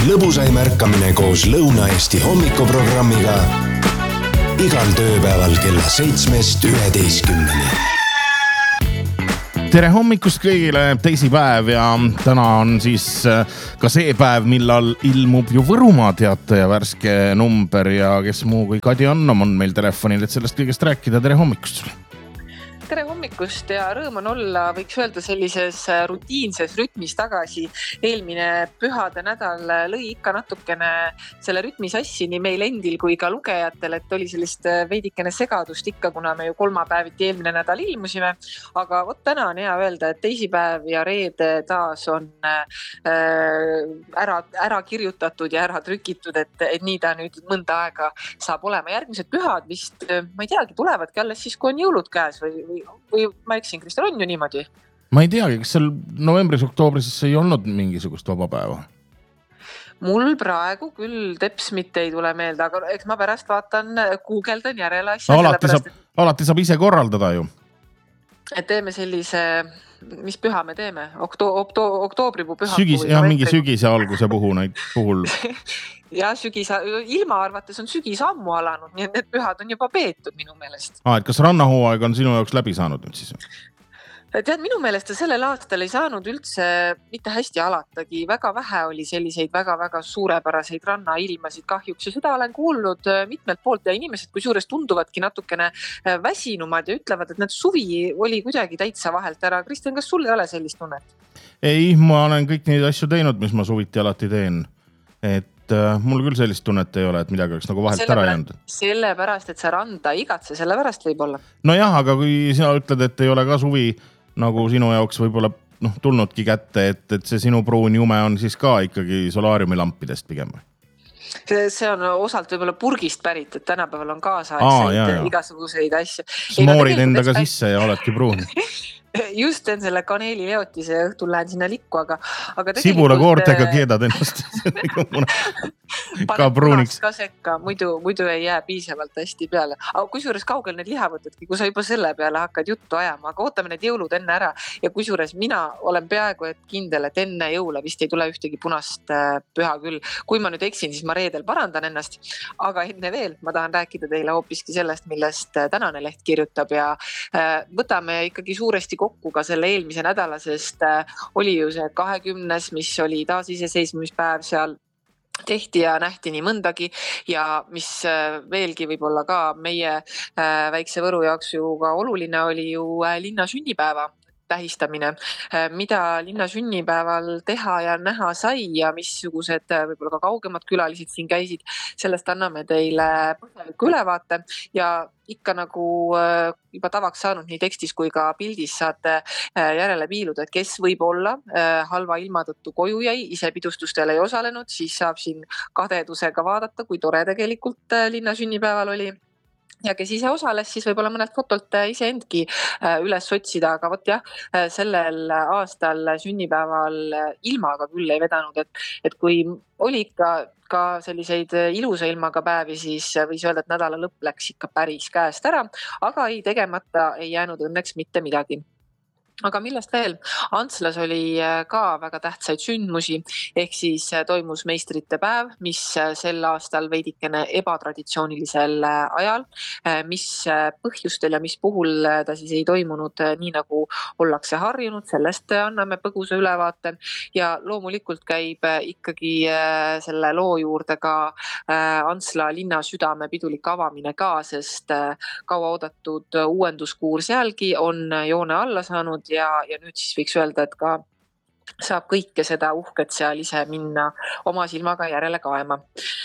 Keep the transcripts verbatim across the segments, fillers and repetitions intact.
lõbusaim ärkamine koos Lõuna-Eesti hommikuprogrammiga igal tööpäeval kella seitsmest üheteistkümneni. Tere hommikust kõigile, teisipäev ja täna on siis ka see päev, millal ilmub ju Võrumaa teataja värske number ja kes muu kui Kadi Annam on meil telefonil, et sellest kõigest rääkida. Tere hommikust sulle! Tere hommikust ja rõõm on olla, võiks öelda sellises rutiinses rütmis tagasi. Eelmine pühade nädal lõi ikka natukene selle rütmi sassi nii meil endil kui ka lugejatel, et oli sellist veidikene segadust ikka, kuna me ju kolmapäeviti eelmine nädal ilmusime. Aga vot täna on hea öelda, et teisipäev ja reede taas on ära, ära kirjutatud ja ära trükitud, et, et nii ta nüüd mõnda aega saab olema. Järgmised pühad vist, ma ei teagi, tulevadki alles siis, kui on jõulud käes või Või, või ma eksin, Kristel, on ju niimoodi? Ma ei teagi, kas seal novembris, oktoobris ei olnud mingisugust vaba päeva? Mul praegu küll teps mitte ei tule meelde, aga eks ma pärast vaatan, guugeldan järele asja. Alati, saab, et... alati saab ise korraldada ju. Et teeme sellise, mis püha me teeme? Okto, okto, oktoobripuu püha. Sügis, jah, mingi sügise alguse puhul. puhul. Ja sügisa, ilma arvates on sügis ammu alanud, nii et need pühad on juba peetud minu meelest. Ah, et kas rannahooaeg on sinu jaoks läbi saanud nüüd siis? Tead, minu meelest sellel aastal ei saanud üldse mitte hästi alatagi. Väga vähe oli selliseid väga-väga suurepäraseid rannailmasid kahjuks ja seda olen kuulnud mitmelt poolt ja inimesed kui suures tunduvadki natukene väsinumad ja ütlevad, et need suvi oli kuidagi täitsa vahelt ära. Kristjan, kas sul ei ole sellist tunnet? Ei, ma olen kõik neid asju teinud, mis ma suviti alati teen. Et mul küll sellist tunnet ei ole, et midagi oleks nagu vahelt selle ära jäänud. Sellepärast, et sa randa igatse, sellepärast võib olla. No jah, aga kui sina ütled, et ei ole ka suvi nagu sinu jaoks võib-olla noh, tulnudki kätte, et, et see sinu pruun jume on siis ka ikkagi solaariumilampidest pigem. See, see on osalt võib-olla purgist pärit, et tänapäeval on kaasaegseid igasuguseid asju. Smoorid endaga eks... sisse ja oledki pruun. Just teen selle kaneelileotise ja õhtul lähen sinna likku, aga, aga tegelikult... Sibula koortega keedad ennast ka pruuniks. Ka sekka, muidu, muidu ei jää piisavalt hästi peale. Aga kusjuures kaugel need lihavõtedki, kui sa juba selle peale hakkad juttu ajama, aga ootame need jõulud enne ära. Ja kusjuures mina olen peaaegu et kindel, et enne jõule vist ei tule ühtegi punast püha küll. Kui ma nüüd eksin, siis ma reedel parandan ennast. Aga enne veel, ma tahan rääkida teile hoopiski sellest, millest tänane leht kirjutab ja võtame ikkagi suuresti kokku ka selle eelmise nädala, sest oli ju see kahekümnes, mis oli taas iseseisvumispäev, seal tehti ja nähti nii mõndagi ja mis veelgi võib-olla ka meie väikse Võru jaoks ju ka oluline oli ju linna sünnipäeva tähistamine, mida linna sünnipäeval teha ja näha sai ja missugused võib-olla ka kaugemad külalised siin käisid, sellest anname teile põhjaliku ülevaate ja ikka nagu juba tavaks saanud nii tekstis kui ka pildis saate järele piiluda, et kes võib olla halva ilma tõttu koju jäi, ise pidustustel ei osalenud, siis saab siin kadedusega vaadata, kui tore tegelikult linna sünnipäeval oli. Ja kes ise osales, siis võib-olla mõnelt fotolt ise endki üles otsida, aga võt jah, sellel aastal sünnipäeval ilmaga küll ei vedanud, et, et kui oli ikka ka selliseid ilusa ilmaga päevi, siis võis öelda, et nädala lõpp läks ikka päris käest ära, aga ei tegemata ei jäänud õnneks mitte midagi. Aga millest veel? Antslas oli ka väga tähtsaid sündmusi, ehk siis toimus meistrite päev, mis sel aastal veidikene ebatraditsioonilisel ajal, mis põhjustel ja mis puhul ta siis ei toimunud nii nagu ollakse harjunud, sellest anname põgusa ülevaate ja loomulikult käib ikkagi selle loo juurde ka Antsla linna südame pidulik avamine ka, sest kaua oodatud uuenduskuur sealgi on joone alla saanud Ja, ja nüüd siis võiks öelda, et ka saab kõike seda uhket seal ise minna oma silmaga järele kaema.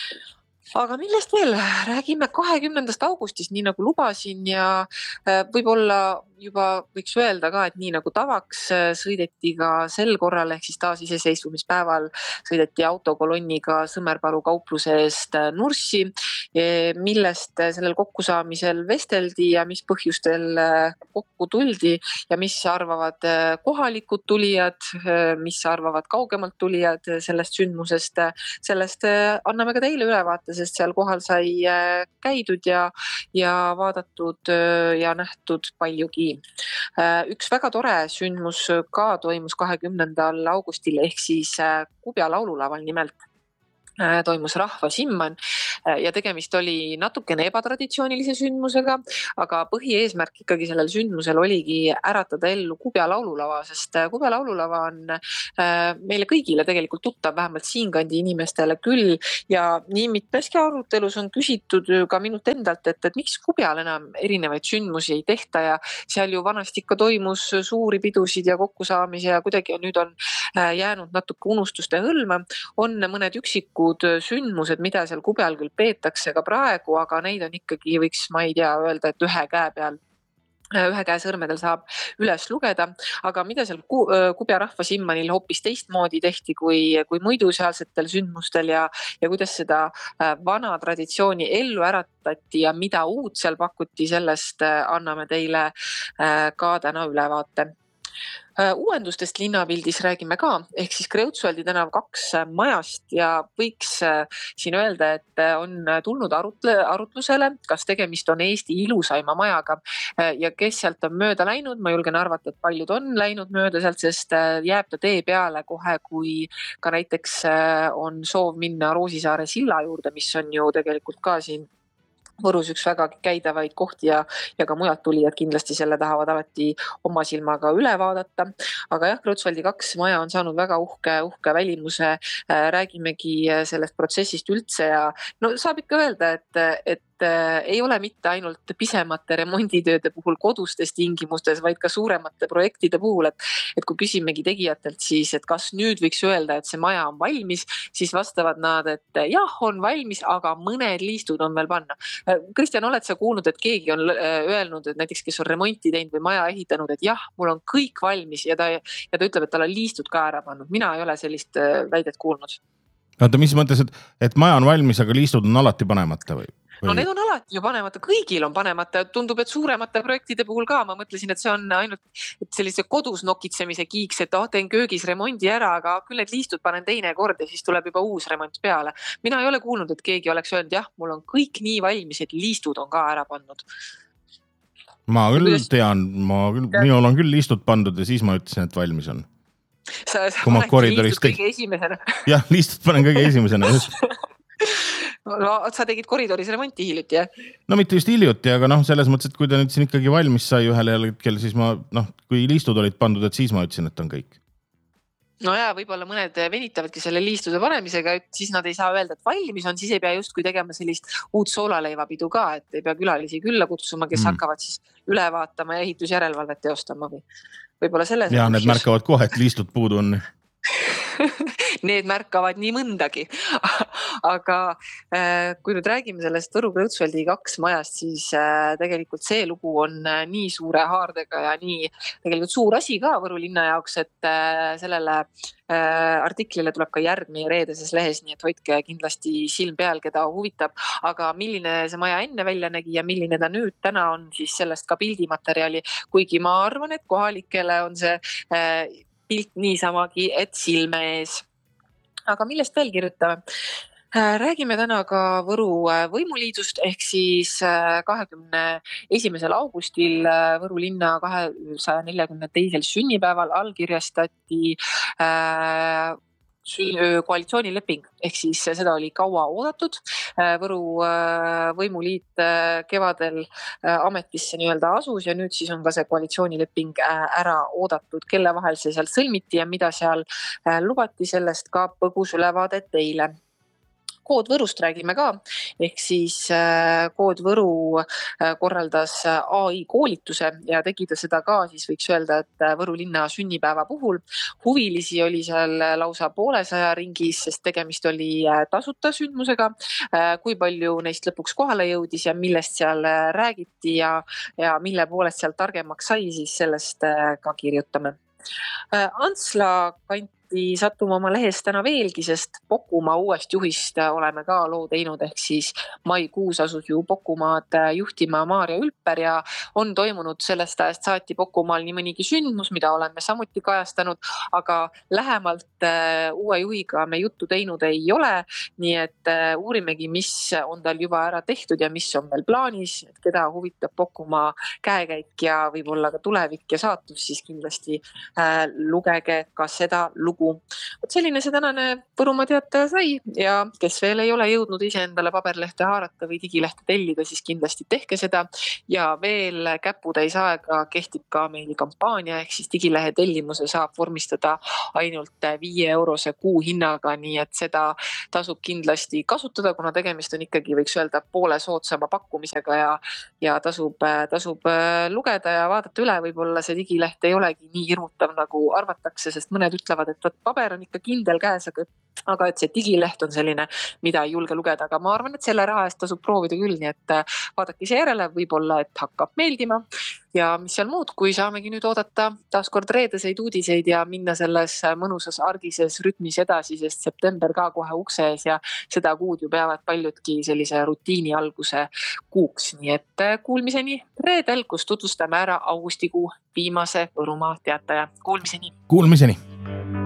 Aga millest veel? Räägime kahekümnendast augustist, nii nagu lubasin ja võib-olla juba võiks öelda ka, et nii nagu tavaks sõideti ka sel korral, ehk siis taas iseseisvumispäeval sõideti autokolonniga Sõmerpalu kaupluse eest Nurssi, millest sellel kokkusaamisel vesteldi ja mis põhjustel kokku tuldi ja mis arvavad kohalikud tulijad, mis arvavad kaugemalt tulijad sellest sündmusest. Sellest anname ka teile ülevaate, sest seal kohal sai käidud ja, ja vaadatud ja nähtud paljugi. Üks väga tore sündmus ka toimus kahekümnendal augustil ehk siis Kubja laululaval nimelt. toimus rahvasimman ja tegemist oli natukene ebatraditsioonilise sündmusega, aga põhieesmärk ikkagi sellel sündmusel oligi äratada ellu Kubja laululava, sest Kubja laululava on meile kõigile tegelikult tuttav, vähemalt siinkandi inimestele küll, ja nii mitmeski arutelus on küsitud ka minult endalt, et, et miks Kubjal enam erinevaid sündmusi ei tehta ja seal ju vanasti ikka toimus suuri pidusid ja kokkusaamisi ja kuidagi nüüd on jäänud natuke unustuste hõlma, on mõned üksikud sündmused, mida seal Kubjal küll peetakse ka praegu, aga neid on ikkagi, võiks, ma ei tea, öelda, et ühe käe peal, ühe käe sõrmedel saab üles lugeda, aga mida seal Kubja rahvasimmanil hoopis teistmoodi tehti kui, kui muidu sealsetel sündmustel ja, ja kuidas seda vana traditsiooni ellu äratati ja mida uut seal pakuti, sellest anname teile ka täna ülevaate. Uuendustest linnapildis räägime ka, ehk siis Kreutzwaldi tänav kaks majast ja võiks siin öelda, et on tulnud arutle, arutlusele, kas tegemist on Eesti ilusaima majaga ja kes sealt on mööda läinud, ma julgen arvata, et paljud on läinud mööda sealt, sest jääb ta tee peale kohe, kui ka näiteks on soov minna Roosisaare silla juurde, mis on ju tegelikult ka siin Võrus üks väga käidavaid kohti ja, ja ka mujalt tulijad kindlasti selle tahavad alati oma silmaga üle vaadata. Aga jah, Kreutzwaldi kaks maja on saanud väga uhke, uhke välimuse. Räägimegi sellest protsessist üldse ja no saab ikka öelda, et, et ei ole mitte ainult pisemate remonditööde puhul kodustes tingimustes, vaid ka suuremate projektide puhul, et, et kui küsimegi tegijatelt siis, et kas nüüd võiks öelda, et see maja on valmis, siis vastavad nad, et jah, on valmis, aga mõned liistud on veel panna. Kristjan, oled sa kuulnud, et keegi on öelnud, et näiteks kes on remonti teinud või maja ehitanud, et jah, mul on kõik valmis ja ta, ja ta ütleb, et tal on liistud ka ära pannud. Mina ei ole sellist väidet kuulnud. Oota, mis mõttes, et, et maja on valmis, aga liistud on alati panemata või? No need on alati ju panemata, kõigil on panemata, tundub, et suuremate projektide puhul ka, ma mõtlesin, et see on ainult et sellise kodus nokitsemise kiiks, et oh, teen köögis remondi ära, aga küll need liistud panen teine kord ja siis tuleb juba uus remont peale. Mina ei ole kuulnud, et keegi oleks öelnud, jah, mul on kõik nii valmis, et liistud on ka ära pannud. Ma küll Kuidas... tean, ma küll, minul on küll liistud pandud ja siis ma ütlesin, et valmis on. Sa, sa panedki liistud kõige esimesena. Jah, liistud panen kõige esimesena. No, sa tegid koridoris remonti hiljuti, jah? No mitte just hiljuti, aga noh, selles mõttes, et kui ta nüüd siin ikkagi valmis sai ühel hetkel, siis ma, noh, kui liistud olid pandud, et siis ma ütlesin, et on kõik. No jaa, võib-olla mõned venitavadki selle liistude panemisega, et siis nad ei saa öelda, et valmis on, siis ei pea just kui tegema sellist uut soolaleivapidu ka, et ei pea külalisi külla kutsuma, kes mm. hakkavad siis üle vaatama ja ehitusjärelevalvet teostama või võib-olla selles. Ja need märkavad kohe, et liistud puudu on. Need märkavad nii mõndagi. Aga kui nüüd räägime sellest Võru Kreutzwaldi kaks majast, siis tegelikult see lugu on nii suure haardega ja nii tegelikult suur asi ka Võru linna jaoks, et sellele artiklile tuleb ka järg meie reedeses lehes, nii et hoidke kindlasti silm peal, keda huvitab. Aga milline see maja enne välja nägi ja milline ta nüüd täna on, siis sellest ka pildimaterjali, kuigi ma arvan, et kohalikele on see pilt niisamagi, et silme ees. Aga millest veel kirjutame? Räägime täna ka Võru võimuliidust, ehk siis kahekümne esimesel augustil Võru linna kahesaja neljakümne teisel sünnipäeval allkirjastati koalitsioonileping, ehk siis seda oli kaua oodatud. Võru võimuliit kevadel ametisse nii-öelda asus ja nüüd siis on ka see koalitsioonileping ära oodatud, kelle vahel see seal sõlmiti ja mida seal lubati, sellest ka põgus ülevaade teile. Kood Võrust räägime ka, ehk siis Kood Võru korraldas A I koolituse ja tegi ta seda ka, siis võiks öelda, et Võru linna sünnipäeva puhul. Huvilisi oli seal lausa poolesaja ringis, sest tegemist oli tasuta sündmusega. Kui palju neist lõpuks kohale jõudis ja millest seal räägiti ja, ja mille poolest seal targemaks sai, siis sellest ka kirjutame. Antsla kanti sattume oma lehes täna veelgi, sest Pokumaa uuest juhist oleme ka loo teinud, ehk siis maikuus asus ju Pokumaad juhtima Maarja Ülper ja on toimunud sellest ajast saati Pokumaal nii mõnigi sündmus, mida oleme samuti kajastanud, aga lähemalt uue juhiga me juttu teinud ei ole, nii et uurimegi, mis on tal juba ära tehtud ja mis on veel plaanis, et keda huvitab Pokumaa käekäik ja võib-olla ka tulevik ja saatus, siis kindlasti lugege ka seda lugu. lugu. Võt selline see tänane Võrumaa Teataja sai ja kes veel ei ole jõudnud ise endale paberlehte haarata või digilehte tellida, siis kindlasti tehke seda. Ja veel käputäis aega kehtib ka meil kampaania, ehk siis digilehe tellimuse saab vormistada ainult viie eurose kuu hinnaga, nii et seda tasub kindlasti kasutada, kuna tegemist on ikkagi, võiks öelda, poole soodsama pakkumisega ja, ja tasub, tasub lugeda ja vaadata üle. Võib-olla see digileht ei olegi nii hirmutav, nagu arvatakse, sest mõned ütlevad, et paber on ikka kindel käes, aga, aga et see digileht on selline, mida ei julge lugeda, aga ma arvan, et selle raha eest tasub proovida küll, nii et vaadake ise järele, võib-olla, et hakkab meeldima. Ja mis seal muud, kui saamegi nüüd oodata taaskord reedeseid uudiseid ja minna selles mõnusas argises rütmis edasi, sest september ka kohe ukse ees ja seda kuud ju peavad paljudki sellise rutiini alguse kuuks. Nii et kuulmiseni reedel, kus tutvustame ära augustikuu viimase Võrumaa Teataja. Kuulmiseni! Kuulmiseni!